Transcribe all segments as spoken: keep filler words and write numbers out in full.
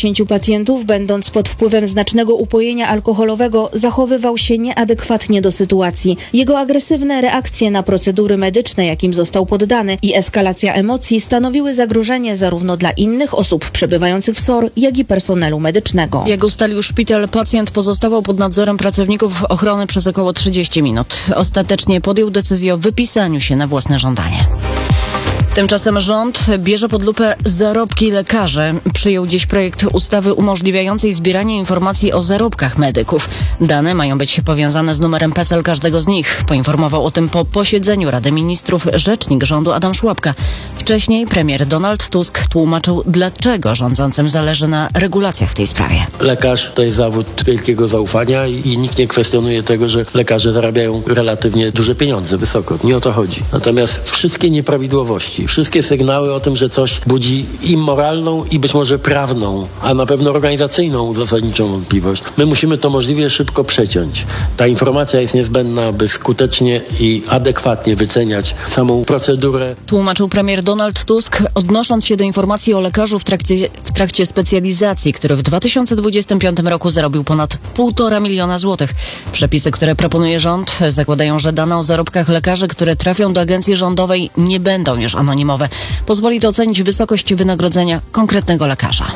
dziesięciu pacjentów, będąc pod wpływem znacznego upojenia alkoholowego, zachowywał się nieadekwatnie do sytuacji. Jego agresywne reakcje na procedury medyczne, jakim został poddany, i eskalacja emocji stanowiły zagrożenie zarówno dla innych osób przebywających w S O R, jak i personelu medycznego. Jak ustalił szpital, pacjent pozostawał pod nadzorem pracowników ochrony przez około trzydzieści minut. Ostatecznie podjął decyzję o wypisaniu się na własne żądanie. Tymczasem rząd bierze pod lupę zarobki lekarzy. Przyjął dziś projekt ustawy umożliwiającej zbieranie informacji o zarobkach medyków. Dane mają być powiązane z numerem P E S E L każdego z nich. Poinformował o tym po posiedzeniu Rady Ministrów rzecznik rządu Adam Szłapka. Wcześniej premier Donald Tusk tłumaczył, dlaczego rządzącym zależy na regulacjach w tej sprawie. Lekarz to jest zawód wielkiego zaufania i, i nikt nie kwestionuje tego, że lekarze zarabiają relatywnie duże pieniądze, wysoko. Nie o to chodzi. Natomiast wszystkie nieprawidłowości, wszystkie sygnały o tym, że coś budzi i moralną, i być może prawną, a na pewno organizacyjną zasadniczą wątpliwość, my musimy to możliwie szybko przeciąć. Ta informacja jest niezbędna, by skutecznie i adekwatnie wyceniać samą procedurę. Tłumaczył premier Donald Tusk, odnosząc się do informacji o lekarzu w trakcie, w trakcie specjalizacji, który w dwa tysiące dwudziestym piątym roku zarobił ponad półtora miliona złotych. Przepisy, które proponuje rząd, zakładają, że dane o zarobkach lekarzy, które trafią do agencji rządowej, nie będą już anonimowe. Pozwoli to ocenić wysokość wynagrodzenia konkretnego lekarza.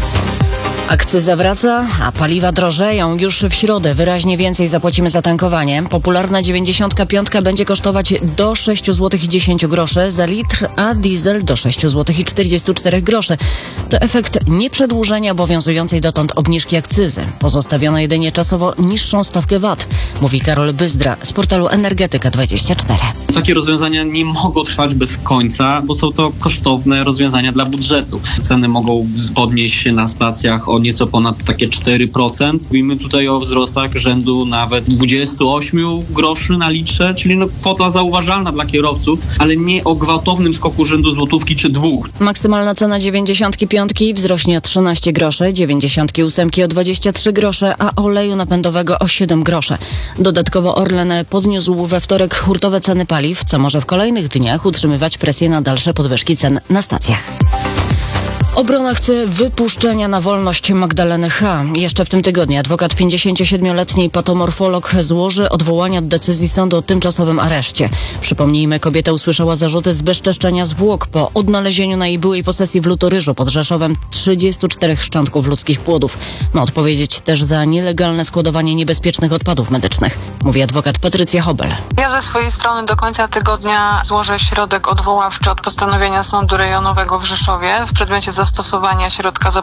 Akcyza wraca, a paliwa drożeją. Już w środę wyraźnie więcej zapłacimy za tankowanie. Popularna dziewięćdziesiątka piątka będzie kosztować do sześć złotych i dziesięć groszy za litr, a diesel do sześć złotych i czterdzieści cztery groszy. To efekt nieprzedłużenia obowiązującej dotąd obniżki akcyzy. Pozostawiono jedynie czasowo niższą stawkę V A T, mówi Karol Byzdra z portalu Energetyka dwadzieścia cztery. Takie rozwiązania nie mogą trwać bez końca, bo są to kosztowne rozwiązania dla budżetu. Ceny mogą podnieść się na stacjach o nieco ponad takie cztery procent. Mówimy tutaj o wzrostach rzędu nawet dwadzieścia osiem groszy na litrze, czyli no kwota zauważalna dla kierowców, ale nie o gwałtownym skoku rzędu złotówki czy dwóch. Maksymalna cena dziewięćdziesiątki piątki wzrośnie o trzynaście groszy, dziewięćdziesiątki ósemki o dwadzieścia trzy grosze, a oleju napędowego o siedem groszy. Dodatkowo Orlen podniósł we wtorek hurtowe ceny paliw, co może w kolejnych dniach utrzymywać presję na dalsze podwyżki cen na stacjach. Obrona chce wypuszczenia na wolność Magdaleny H. Jeszcze w tym tygodniu adwokat pięćdziesięciosiedmioletniej patomorfolog złoży odwołanie od decyzji sądu o tymczasowym areszcie. Przypomnijmy, kobieta usłyszała zarzuty zbezczeszczenia zwłok po odnalezieniu na jej byłej posesji w Lutoryżu pod Rzeszowem trzydziestu czterech szczątków ludzkich płodów. Ma odpowiedzieć też za nielegalne składowanie niebezpiecznych odpadów medycznych, mówi adwokat Patrycja Hobel. Ja ze swojej strony do końca tygodnia złożę środek odwoławczy od postanowienia Sądu Rejonowego w Rzeszowie w przedmiocie zastosowania środka